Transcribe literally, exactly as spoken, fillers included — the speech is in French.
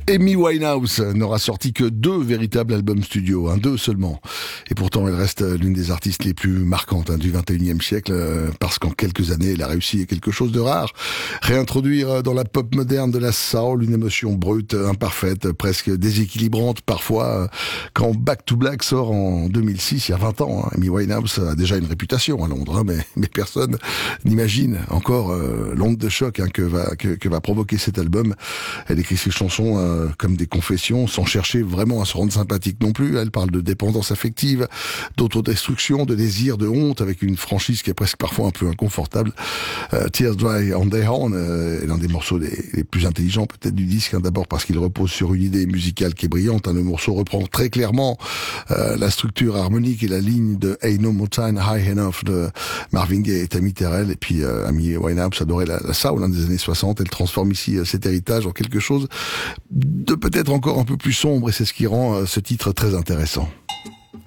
Amy Winehouse n'aura sorti que deux véritables albums studio, hein, deux seulement. Et pourtant, elle reste l'une des artistes les plus marquantes hein, du vingt et unième siècle, euh, parce qu'en quelques années, elle a réussi quelque chose de rare. Réintroduire dans la pop moderne de la soul une émotion brute, imparfaite, presque déséquilibrante parfois. Quand Back to Black sort en deux mille six, il y a vingt ans, hein, Amy Winehouse a déjà une réputation à Londres, hein, mais, mais personne n'imagine encore euh, l'onde de choc hein, que, va, que, que va provoquer cet album. Elle écrit ses chansons euh, comme des confessions, sans chercher vraiment à se rendre sympathique non plus. Elle parle de dépendance affective, d'autodestruction, de désir, de honte, avec une franchise qui est presque parfois un peu inconfortable. Euh, Tears Dry on the Horn euh, est l'un des morceaux les, les plus intelligents peut-être du disque, hein, d'abord parce qu'il repose sur une idée musicale qui est brillante. Hein. Le morceau reprend très clairement euh, la structure harmonique et la ligne de Ain't No More Time High Enough de Marvin Gaye et Tammy Terrell. Et puis euh, Amy Winehouse adorait la, la soul hein, des années soixante. Elle transforme ici euh, cet héritage en quelque chose de peut-être encore un peu plus sombre, et c'est ce qui rend euh, ce titre très intéressant.